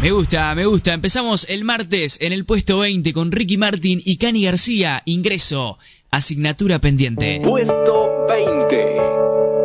Me gusta, me gusta. Empezamos el martes en el puesto 20 con Ricky Martin y Cani García. Ingreso, asignatura pendiente. Puesto 20.